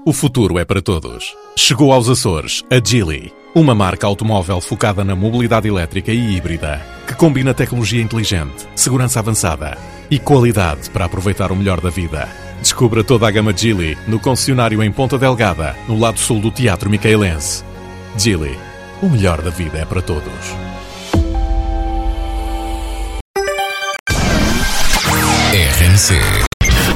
O futuro é para todos. Chegou aos Açores a Geely, uma marca automóvel focada na mobilidade elétrica e híbrida, que combina tecnologia inteligente, segurança avançada e qualidade para aproveitar o melhor da vida. Descubra toda a gama Geely no concessionário em Ponta Delgada, no lado sul do Teatro Micaelense. Geely, o melhor da vida é para todos. RMC